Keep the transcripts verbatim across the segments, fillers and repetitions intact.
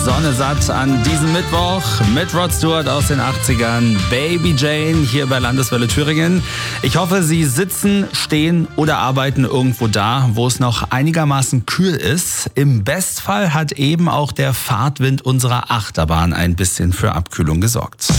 Sonne satt an diesem Mittwoch mit Rod Stewart aus den achtzigern. Baby Jane hier bei Landeswelle Thüringen. Ich hoffe, Sie sitzen, stehen oder arbeiten irgendwo da, wo es noch einigermaßen kühl ist. Im Bestfall hat eben auch der Fahrtwind unserer Achterbahn ein bisschen für Abkühlung gesorgt.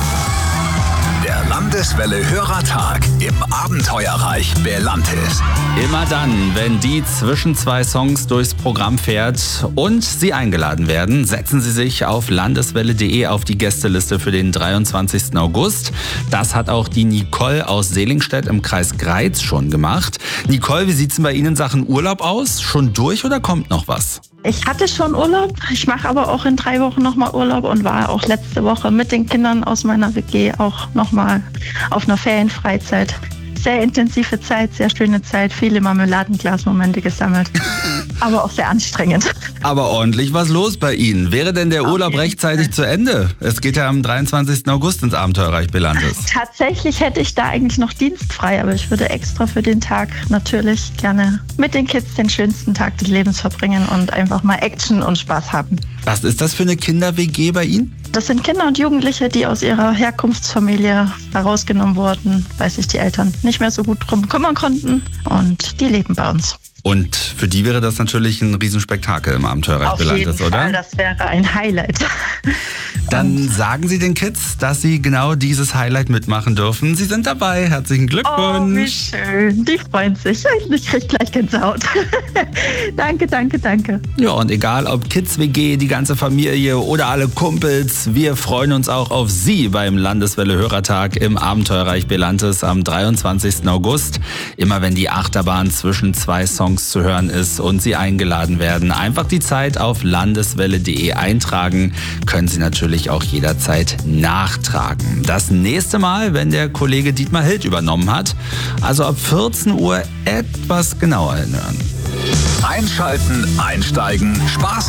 Der Landeswelle Hörertag im Abenteuerreich Belantis. Immer dann, wenn die zwischen zwei Songs durchs Programm fährt und Sie eingeladen werden, setzen Sie sich auf landeswelle punkt de auf die Gästeliste für den dreiundzwanzigsten August. Das hat auch die Nicole aus Seligenstedt im Kreis Greiz schon gemacht. Nicole, wie sieht's denn bei Ihnen in Sachen Urlaub aus? Schon durch oder kommt noch was? Ich hatte schon Urlaub, ich mache aber auch in drei Wochen nochmal Urlaub und war auch letzte Woche mit den Kindern aus meiner W G auch nochmal auf einer Ferienfreizeit. Sehr intensive Zeit, sehr schöne Zeit, viele Marmeladenglasmomente gesammelt, aber auch sehr anstrengend. Aber ordentlich was los bei Ihnen. Wäre denn der Urlaub rechtzeitig zu Ende? Es geht ja am dreiundzwanzigsten August ins Abenteuerreich Belantis. Tatsächlich hätte ich da eigentlich noch dienstfrei, aber ich würde extra für den Tag natürlich gerne mit den Kids den schönsten Tag des Lebens verbringen und einfach mal Action und Spaß haben. Was ist das für eine Kinder-W G bei Ihnen? Das sind Kinder und Jugendliche, die aus ihrer Herkunftsfamilie herausgenommen wurden, weil sich die Eltern nicht mehr so gut drum kümmern konnten, und die leben bei uns. Und für die wäre das natürlich ein Riesenspektakel im Abenteuerreich Belantis, oder? Auf jeden Fall, das wäre ein Highlight. Dann Und sagen Sie den Kids, dass sie genau dieses Highlight mitmachen dürfen. Sie sind dabei. Herzlichen Glückwunsch. Oh, wie schön. Die freuen sich. Ich kriege gleich Gänsehaut. Danke, danke, danke. Ja, und egal ob Kids-W G, die ganze Familie oder alle Kumpels, wir freuen uns auch auf Sie beim Landeswelle Hörertag im Abenteuerreich Belantis am dreiundzwanzigsten August. Immer wenn die Achterbahn zwischen zwei Songs zu hören ist und Sie eingeladen werden, einfach die Zeit auf landeswelle punkt de eintragen. Können Sie natürlich auch jederzeit nachtragen. Das nächste Mal, wenn der Kollege Dietmar Hild übernommen hat, also ab vierzehn Uhr etwas genauer hinhören. Einschalten, einsteigen, Spaß